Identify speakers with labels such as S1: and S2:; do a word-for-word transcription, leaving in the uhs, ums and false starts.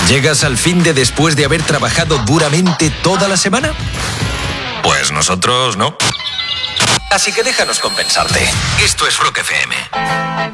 S1: ¿Llegas al fin de después de haber trabajado duramente toda la semana? Pues nosotros no. Así que déjanos compensarte. Esto es Rock F M.